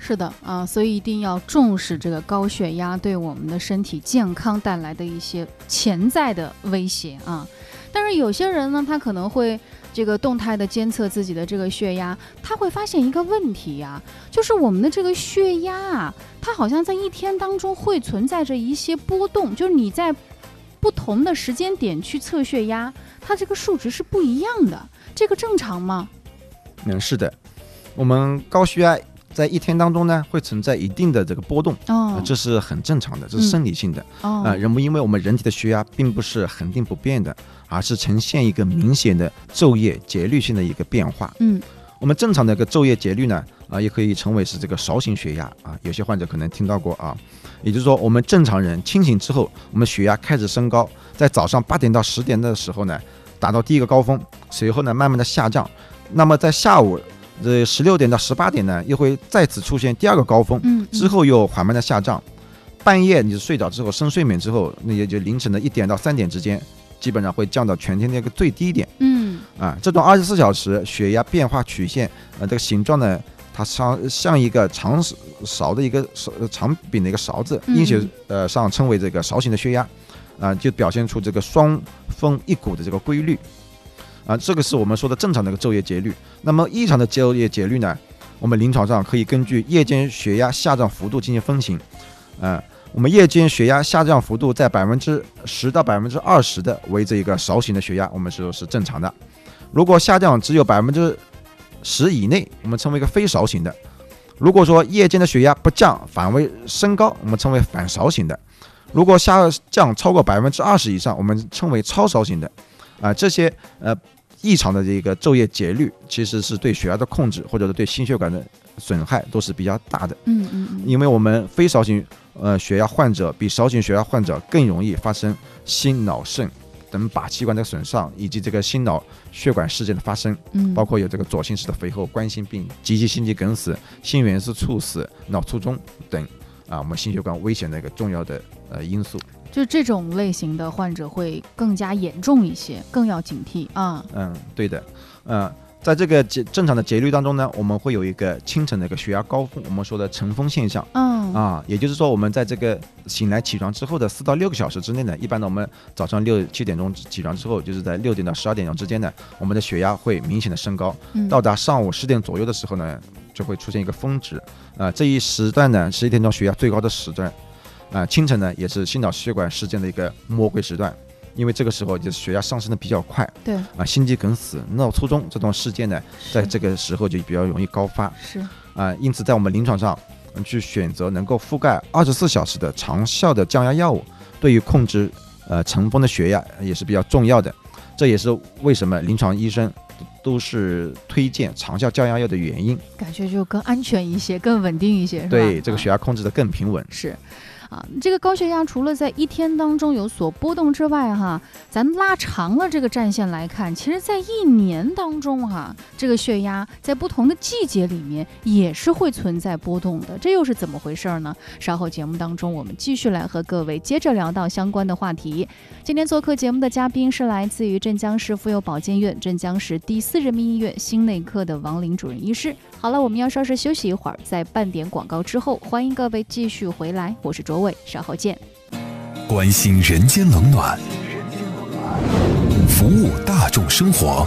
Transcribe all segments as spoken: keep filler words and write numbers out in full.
是的啊，所以一定要重视这个高血压对我们的身体健康带来的一些潜在的威胁啊。但是有些人呢，他可能会这个动态的监测自己的这个血压，他会发现一个问题呀、啊，就是我们的这个血压啊，它好像在一天当中会存在着一些波动，就是你在不同的时间点去测血压，它这个数值是不一样的，这个正常吗？ 嗯，是的，我们高血压在一天当中呢，会存在一定的这个波动，哦呃、这是很正常的，这是生理性的。嗯、哦，呃，人们因为我们人体的血压并不是恒定不变的，而是呈现一个明显的昼夜节律性的一个变化。嗯，我们正常的一个昼夜节律呢，啊、呃，也可以称为是这个勺形血压啊，有些患者可能听到过啊。也就是说，我们正常人清醒之后，我们血压开始升高，在早上八点到十点的时候呢，达到第一个高峰，随后呢慢慢的下降。那么在下午这十六点到十八点呢，又会再次出现第二个高峰，嗯嗯、之后又缓慢的下降。半夜你睡着之后，深睡眠之后，那也就凌晨的一点到三点之间，基本上会降到全天的一个最低点。嗯，啊，这种二十四小时血压变化曲线，呃，这个形状呢，它像像一个长勺的一个长柄的一个勺子，医学呃上称为这个勺形的血压，啊、呃，就表现出这个双峰一谷的这个规律。啊，这个是我们说的正常的一个昼夜节律。那么异常的昼夜节律呢，我们临床上可以根据夜间血压下降幅度进行分型。呃，我们夜间血压下降幅度在百分之十到百分之二十的为这一个勺形的血压，我们说是正常的。如果下降只有百分之十以内，我们称为一个非勺形的。如果说夜间的血压不降反为升高，我们称为反勺形的。如果下降超过百分之二十以上，我们称为超勺形的。啊、呃，这些呃。异常的这个昼夜节律，其实是对血压的控制，或者是对心血管的损害都是比较大的。嗯嗯，因为我们非勺型呃血压患者比勺型血压患者更容易发生心脑肾等靶器官的损伤，以及这个心脑血管事件的发生，嗯，包括有这个左心室的肥厚、冠心病、急性心肌梗死、心源式猝死、脑卒中等啊，我们心血管危险的一个重要的呃因素。 就这种类型的患者会更加严重一些，更要警惕啊。 嗯，对的，呃，在这个正常的节律当中呢，我们会有一个清晨的一个血压高峰，我们说的晨风现象。嗯啊，也就是说，我们在这个醒来起床之后的四到六个小时之内呢，一般的我们早上六七点钟起床之后，就是在六点到十二点钟之间呢，我们的血压会明显的升高，嗯、到达上午十点左右的时候呢，就会出现一个峰值。啊，这一时段呢是一天中血压最高的时段。啊、呃，清晨呢也是心脑血管事件的一个魔鬼时段，因为这个时候就是血压上升的比较快，对啊、呃，心肌梗死、脑卒中这种事件呢，在这个时候就比较容易高发，是啊、呃，因此在我们临床上，嗯，去选择能够覆盖二十四小时的长效的降压药物，对于控制呃晨风的血压也是比较重要的，这也是为什么临床医生都是推荐长效降压药的原因， 感觉就更安全一些，更稳定一些，是吧？ 对，这个血压控制的更平稳， 是。啊，这个高血压除了在一天当中有所波动之外，哈，咱拉长了这个战线来看，其实在一年当中，哈，这个血压在不同的季节里面也是会存在波动的，这又是怎么回事呢？稍后节目当中，我们继续来和各位接着聊到相关的话题。今天做客节目的嘉宾是来自于镇江市妇幼保健院镇江市第四人民医院心内科的王林主任医师。好了，我们要稍事休息一会儿，在半点广告之后，欢迎各位继续回来，我是卓伟，稍后见。 关心人间冷暖，服务大众生活，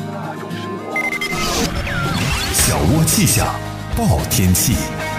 小窝气象报天气。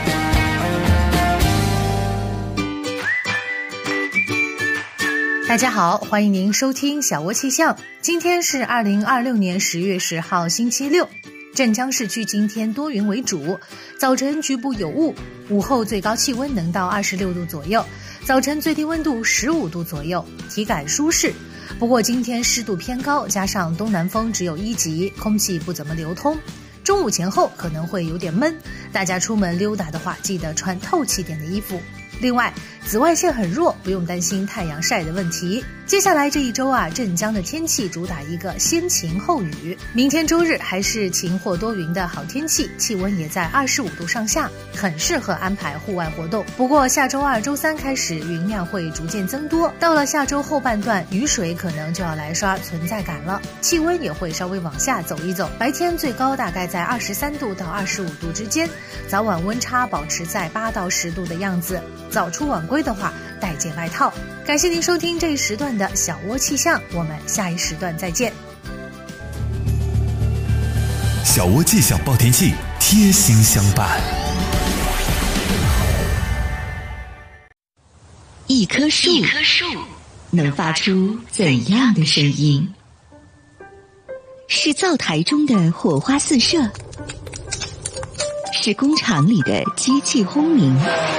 大家好，欢迎您收听小窝气象。今天是二零二六年十月十号星期六。镇江市区今天多云为主，早晨局部有雾，午后最高气温能到二十六度左右，早晨最低温度十五度左右，体感舒适。不过今天湿度偏高，加上东南风只有一级，空气不怎么流通，中午前后可能会有点闷，大家出门溜达的话，记得穿透气点的衣服。另外， 紫外线很弱，不用担心太阳晒的问题。接下来这一周啊，镇江的天气主打一个先晴后雨。明天周日还是晴或多云的好天气，气温也在二十五度上下，很适合安排户外活动。不过下周二、周三开始云量会逐渐增多，到了下周后半段，雨水可能就要来刷存在感了，气温也会稍微往下走一走。白天最高大概在二十三度到二十五度之间，早晚温差保持在八到十度的样子。早出晚归的话，带件外套。感谢您收听这一时段的小窝气象，我们下一时段再见。 小窝气象报天气，贴心相伴。 一棵树能发出怎样的声音？是灶台中的火花四射，是工厂里的机器轰鸣，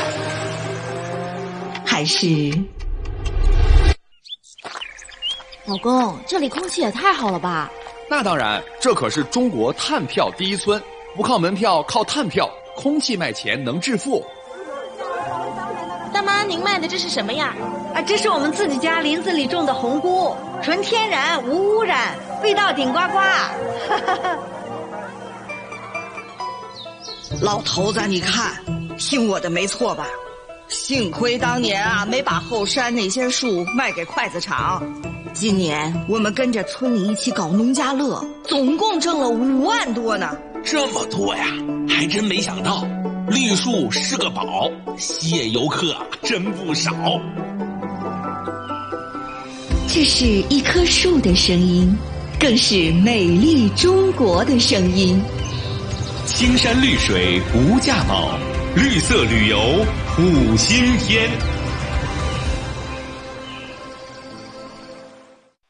还是…… 老公，这里空气也太好了吧？ 那当然，这可是中国碳票第一村，不靠门票，靠碳票，空气卖钱能致富。 大妈，您卖的这是什么呀？ 啊，这是我们自己家林子里种的红菇，纯天然，无污染，味道顶呱呱。 老头子，你看，听我的没错吧？幸亏当年啊，没把后山那些树卖给筷子厂。今年我们跟着村里一起搞农家乐，总共挣了五万多呢。 这么多呀，还真没想到，绿树是个宝，吸引游客真不少。 这是一棵树的声音，更是美丽中国的声音。 青山绿水无价宝，绿色旅游护心天。